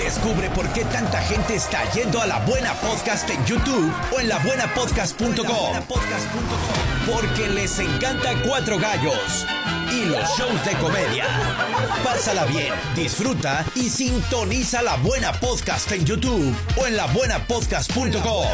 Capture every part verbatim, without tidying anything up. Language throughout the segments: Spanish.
Descubre por qué tanta gente está yendo a La Buena Podcast en YouTube o en la buena podcast punto com. Porque les encanta Cuatro Gallos y los shows de comedia. Pásala bien, disfruta y sintoniza La Buena Podcast en YouTube o en la buena podcast punto com.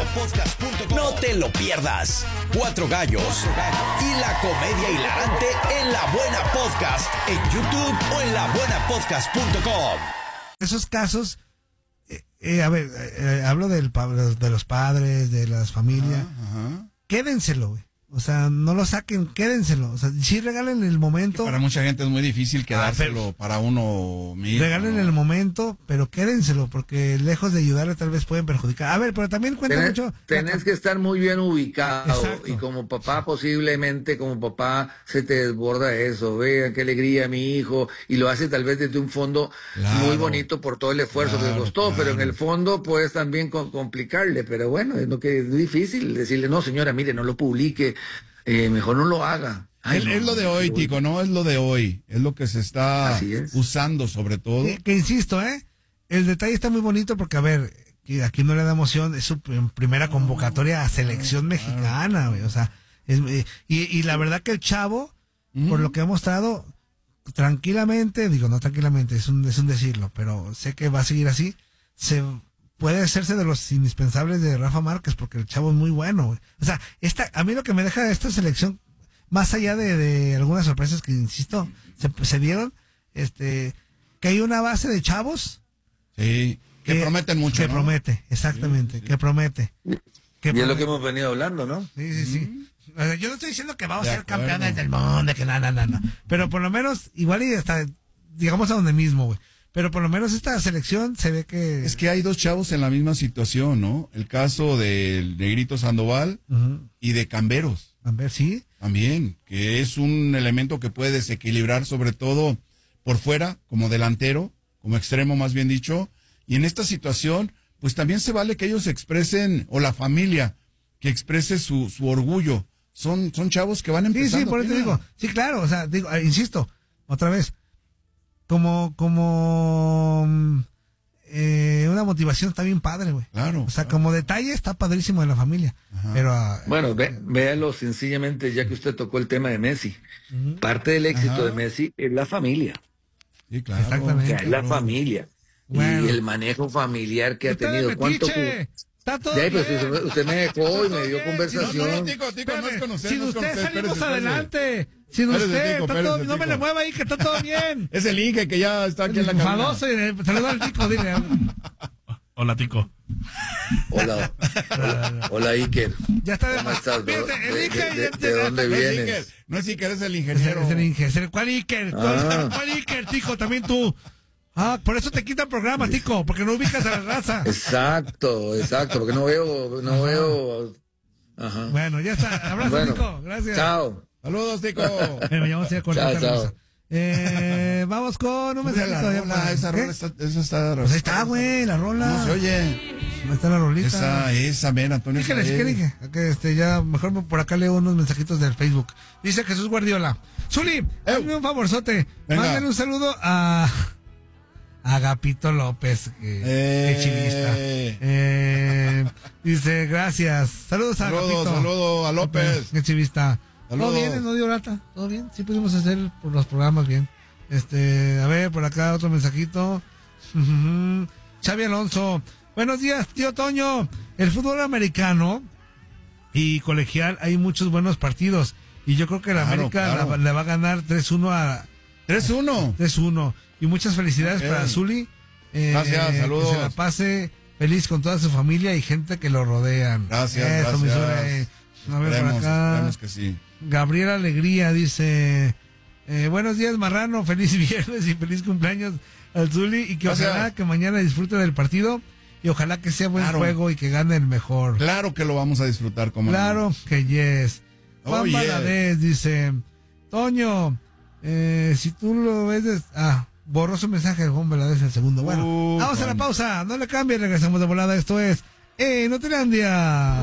No te lo pierdas. Cuatro Gallos y la comedia hilarante en La Buena Podcast en YouTube o en la buena podcast punto com. Esos casos, eh, eh, a ver, eh, hablo del, de los padres, de las familias. Ajá, ajá. Quédenselo, güey. O sea, no lo saquen, quédenselo. O sea, sí regalen el momento. Para mucha gente es muy difícil quedárselo ah, para uno mismo. Regalen ¿no? el momento, pero quédenselo, porque lejos de ayudarle tal vez pueden perjudicar. A ver, pero también cuenta tenés, mucho. Tenés la... que estar muy bien ubicado. Exacto. Y como papá, posiblemente como papá se te desborda eso. Vean qué alegría mi hijo. Y lo hace tal vez desde un fondo claro, muy bonito por todo el esfuerzo claro, que le costó. Claro. Pero en el fondo puedes también complicarle. Pero bueno, es lo que es difícil decirle, no señora, mire, no lo publique. Eh, mejor no lo haga. Ay, es, no, es lo de hoy, Tico, no es lo de hoy. Es lo que se está usando sobre todo. Que, que insisto, ¿eh? El detalle está muy bonito porque, a ver, aquí no le da emoción, es su primera convocatoria a selección mexicana, güey. O sea, es, y, y la verdad que el chavo, uh-huh. por lo que ha mostrado, tranquilamente, digo, no tranquilamente, es un, es un decirlo, pero sé que va a seguir así, se... puede hacerse de los indispensables de Rafa Márquez, porque el chavo es muy bueno, güey. O sea, esta, a mí lo que me deja esta selección, más allá de, de algunas sorpresas que, insisto, se, se dieron, este, que hay una base de chavos. Sí, que, que prometen mucho, Que ¿no? promete, exactamente, sí, sí. que promete. Que y promete. Es lo que hemos venido hablando, ¿no? Sí, sí, sí. O sea, yo no estoy diciendo que vamos de a ser acuerdo. campeones del mundo, que nada, nada, nada. Pero por lo menos, igual y hasta, digamos a donde mismo, güey. Pero por lo menos esta selección se ve que... Es que hay dos chavos en la misma situación, ¿no? El caso del Negrito Sandoval uh-huh. y de Camberos. Camberos, sí. También, que es un elemento que puede desequilibrar sobre todo por fuera, como delantero, como extremo más bien dicho. Y en esta situación, pues también se vale que ellos expresen, o la familia, que exprese su, su orgullo. Son, son chavos que van empezando. Sí, sí, por eso digo. Sí, claro, o sea, digo, insisto, otra vez. Como, como eh, una motivación está bien padre, güey. Claro. O sea, claro. como detalle está padrísimo de la familia. Ajá. Pero uh, bueno, ve, véalo sencillamente, ya que usted tocó el tema de Messi. Uh-huh. Parte del éxito Ajá. de Messi es la familia. Sí, claro. Exactamente. O sea, es la familia. Bueno. Y el manejo familiar que ha tenido. ¿Cuánto? Está todo ya, bien. Pues, usted, usted me dejó y me dio conversación. No, no, tico, tico, no es conocer, Sin no es usted conocer, salimos espérese, adelante. Sin usted, tico, está espérese, todo, tico. no me le mueva ahí, que está todo bien. Es el Inge que ya está aquí en la cabina. Famoso, saluda al Tico, dile. Hola, Tico. Hola, hola, hola Iker. Ya está de ¿Cómo estás? ¿De, el Iker, de, de, de dónde no vienes? Es Iker, no es Iker, es el ingeniero. Es el Iker. ¿Cuál Iker? Ah. ¿Cuál Iker, Tico? También tú. Ah, por eso te quitan programa, Tico, porque no ubicas a la raza. Exacto, exacto, porque no veo, no Ajá. veo. Ajá. Bueno, ya está. Abrazo, bueno, Tico. Gracias. Chao. Saludos, Tico. Me llamo a cortar. Chao, chao. Eh, vamos con un mensaje. Esa, esa rola está, esa está. Pues ahí está, güey, la rola. No se oye. Ahí está la rolita. Esa, esa, ven, Antonio. ¿Qué le dije? Que este, ya, mejor por acá leo unos mensajitos del Facebook. Dice Jesús Guardiola. Zuli, hazme un favorzote. Venga. Mándale un saludo a Agapito López, que, eh, que chivista. Eh, dice, gracias. Saludos a saludo, Agapito. Saludos a López. Que chivista. Saludos. Todo bien, no dio lata. Todo bien. Sí pudimos hacer por los programas bien. Este, a ver, por acá otro mensajito. Uh-huh. Xavi Alonso. Buenos días, tío Toño. El fútbol americano y colegial hay muchos buenos partidos. Y yo creo que la claro, América claro. La, le va a ganar tres uno a... tres uno. tres uno. Y muchas felicidades okay. para Zuli. Eh, Gracias, saludos. Que se la pase feliz con toda su familia y gente que lo rodean. Gracias, Eso, gracias. Mi Zuli. A ver, esperemos, por acá. esperemos que sí. Gabriela Alegría dice... Eh, buenos días, Marrano. Feliz viernes y feliz cumpleaños al Zuli. Y que gracias. Ojalá que mañana disfrute del partido. Y ojalá que sea buen claro. juego y que gane el mejor. Claro que lo vamos a disfrutar, como Claro no. que yes. Juan oh, Valadez yes. dice, Toño, eh, si tú lo ves, des... ah, borró su mensaje de Juan Valadez el segundo. Bueno, uh, vamos Juan. a la pausa, no le cambie, regresamos de volada. Esto es, eh, Notilandia.